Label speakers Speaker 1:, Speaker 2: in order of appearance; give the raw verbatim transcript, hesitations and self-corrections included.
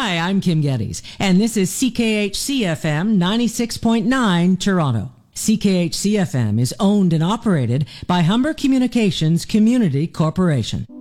Speaker 1: Hi, I'm Kim Geddes, and this is C K H C F M ninety-six point nine Toronto. C K H C F M is owned and operated by Humber Communications Community Corporation.